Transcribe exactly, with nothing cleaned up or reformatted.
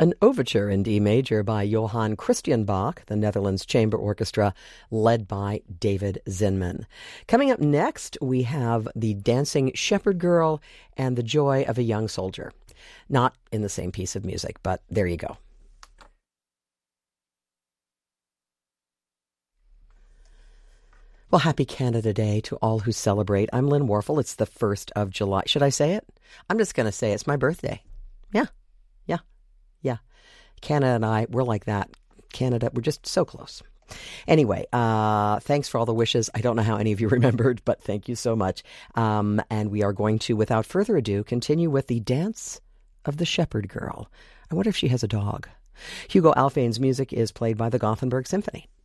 An overture in D major by Johann Christian Bach, the Netherlands Chamber Orchestra, led by David Zinman. Coming up next, we have The Dancing Shepherd Girl and The Joy of a Young Soldier. Not in the same piece of music, but there you go. Well, happy Canada Day to all who celebrate. I'm Lynn Warfel. It's the first of July. Should I say it? I'm just going to say it's my birthday. Yeah, yeah, yeah. Canada and I, we're like that. Canada, we're just so close. Anyway, uh, thanks for all the wishes. I don't know how any of you remembered, but thank you so much. Um, and we are going to, without further ado, continue with the Dance of the Shepherd Girl. I wonder if she has a dog. Hugo Alphane's music is played by the Gothenburg Symphony.